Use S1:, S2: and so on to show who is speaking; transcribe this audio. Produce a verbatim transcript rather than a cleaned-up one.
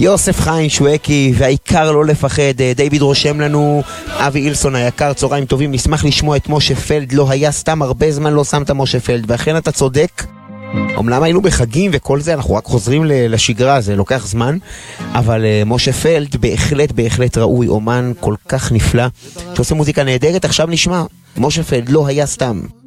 S1: יוסף חיים שווקי, והעיקר לא לפחד. דיוויד רושם לנו, אבי אילסון היקר, צהריים טובים, נשמח לשמוע את משה פלד, לא היה סתם, הרבה זמן לא שמת משה פלד, ואכן אתה צודק. אומנם היינו בחגים וכל זה, אנחנו רק חוזרים לשגרה, זה לוקח זמן, אבל משה פלד בהחלט בהחלט ראוי, אומן כל כך נפלא שעושה מוזיקה נהדרת. עכשיו נשמע משה פלד, לא היה סתם.